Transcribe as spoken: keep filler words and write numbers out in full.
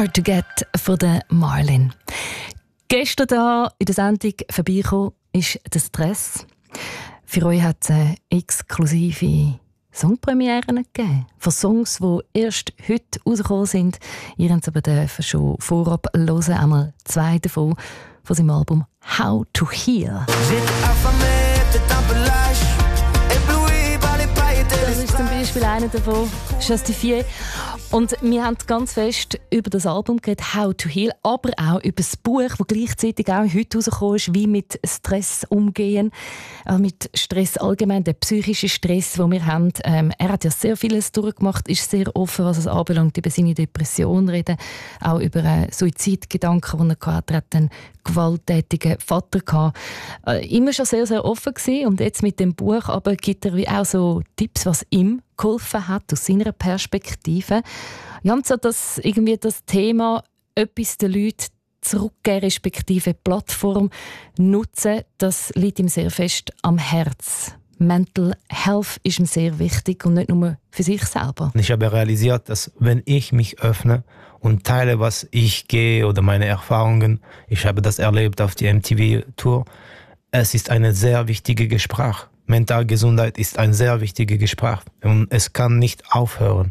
Hard to Get von der Marlin. Gestern hier in der Sendung vorbeigekommen ist der Stress. Für euch hat es eine exklusive Songpremieren gegeben. Von Songs, die erst heute rausgekommen sind. Ihr habt es aber schon vorab hören, einmal zwei davon von seinem Album «How to Heal». Das ist zum Beispiel einer davon, «Justifié». Und wir haben ganz fest über das Album geredet, «How to Heal», aber auch über das Buch, das gleichzeitig auch heute rausgekommen ist, wie mit Stress umgehen, äh, mit Stress allgemein, der psychische Stress, den wir haben. Ähm, er hat ja sehr vieles durchgemacht, ist sehr offen, was es anbelangt, über seine Depression reden, auch über einen Suizidgedanken, den er hatte. Er hat einen gewalttätigen Vater gehabt. Äh, immer schon sehr, sehr offen gewesen. Und jetzt mit dem Buch aber gibt er wie auch so Tipps, was ihm geholfen hat, aus seiner Perspektive. Ganz so, dass irgendwie das Thema etwas den Leuten zurückgeben, respektive Plattform nutzen, das liegt ihm sehr fest am Herz. Mental Health ist ihm sehr wichtig und nicht nur für sich selber. Ich habe realisiert, dass wenn ich mich öffne und teile, was ich gehe oder meine Erfahrungen, ich habe das erlebt auf die M T V-Tour, es ist eine sehr wichtige Gespräch. Mentalgesundheit ist ein sehr wichtiger Gespräch und es kann nicht aufhören.